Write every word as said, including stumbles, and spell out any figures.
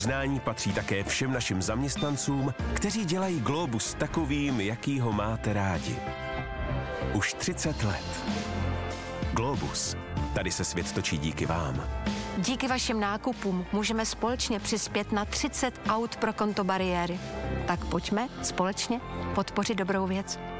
Znání patří také všem našim zaměstnancům, kteří dělají Globus takovým, jaký ho máte rádi. Už třicet let. Globus. Tady se svět točí díky vám. Díky vašim nákupům můžeme společně přispět na třicet aut pro konto bariéry. Tak pojďme společně podpořit dobrou věc.